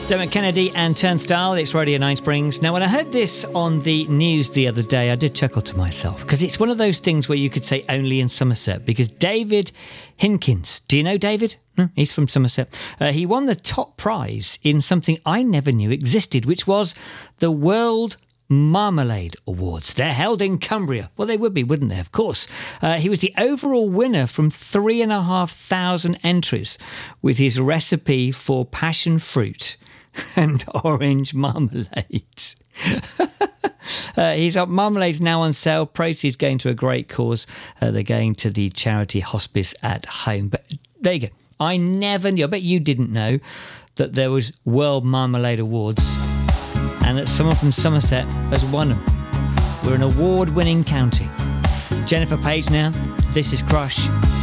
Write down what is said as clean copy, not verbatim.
Dermot Kennedy and Turnstile, it's Radio 9 Springs. Now, when I heard this on the news the other day, I did chuckle to myself, because it's one of those things where you could say only in Somerset, because David Hinkins, do you know David? No, he's from Somerset. He won the top prize in something I never knew existed, which was the World Marmalade Awards. They're held in Cumbria. Well, they would be, wouldn't they? Of course. He was the overall winner from 3,500 entries with his recipe for passion fruit and orange marmalade. His marmalade's now on sale. Proceeds going to a great cause. They're going to the charity Hospice at Home. But there you go. I never knew, I bet you didn't know, that there was World Marmalade Awards and that someone from Somerset has won them. We're an award-winning county. Jennifer Page now. This is Crush.